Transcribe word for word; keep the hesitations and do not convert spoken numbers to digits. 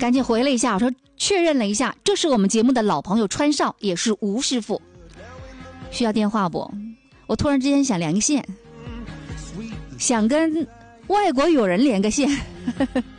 赶紧回了一下，我说确认了一下，这是我们节目的老朋友川少，也是吴师傅。需要电话不？我突然之间想连个线，想跟外国友人连个线。